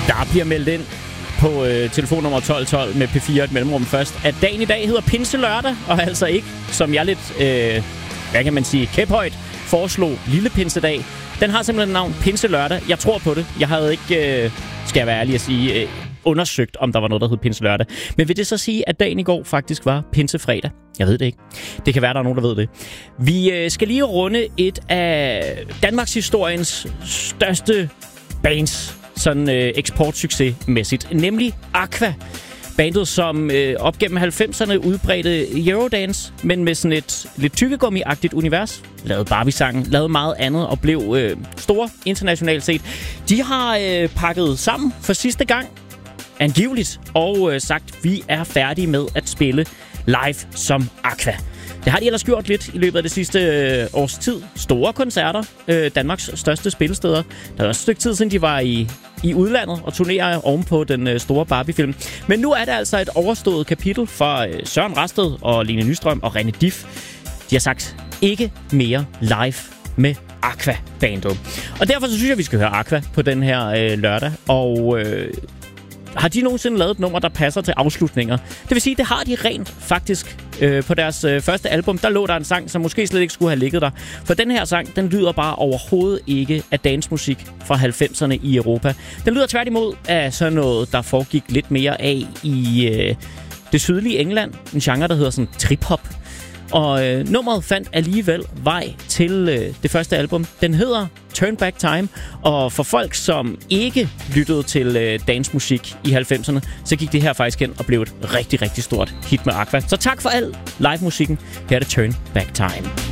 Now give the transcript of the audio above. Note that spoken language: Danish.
Der bliver meldt ind på telefonnummer 1212 med P4 et mellemrum først, at dagen i dag hedder Pinselørdag, og altså ikke, som jeg lidt, hvad kan man sige, kæphøjt foreslog, Lille Pinsedag. Den har simpelthen navn Pinselørdag. Jeg tror på det. Jeg havde ikke, skal jeg være ærlig at sige, undersøgt, om der var noget, der hed Pinselørdag. Men vil det så sige, at dagen i går faktisk var Pinsefredag? Jeg ved det ikke. Det kan være, der er nogen, der ved det. Vi skal lige runde et af Danmarks historiens største bands, sådan eksportsuccesmæssigt, nemlig Aqua. Bandet, som op gennem 90'erne udbredte Eurodance, men med sådan et lidt tykkegummi-agtigt univers. Lavede Barbie-sangen, lavede meget andet og blev store internationalt set. De har pakket sammen for sidste gang, angiveligt, og sagt, vi er færdige med at spille live som Aqua. Det har de ellers gjort lidt i løbet af det sidste års tid. Store koncerter, Danmarks største spillesteder. Der er også et stykke tid siden, de var i udlandet og turnerer ovenpå den store Barbie-film. Men nu er det altså et overstået kapitel for Søren Rasted og Lene Nystrøm og René Dif. De har sagt, ikke mere live med Aqua-bandet. Og derfor så synes jeg, vi skal høre Aqua på den her lørdag. Og har de nogensinde lavet et nummer, der passer til afslutninger? Det vil sige, det har de rent faktisk. På deres første album, der lå der en sang, som måske slet ikke skulle have ligget der. For den her sang, den lyder bare overhovedet ikke af dancemusik fra 90'erne i Europa. Den lyder tværtimod af sådan noget, der foregik lidt mere af i det sydlige England. En genre, der hedder sådan trip-hop. Og nummeret fandt alligevel vej til det første album. Den hedder Turn Back Time, og for folk, som ikke lyttede til dancemusik i 90'erne, så gik det her faktisk hen og blev et rigtig, rigtig stort hit med Aqua. Så tak for al live-musikken. Her er det Turn Back Time.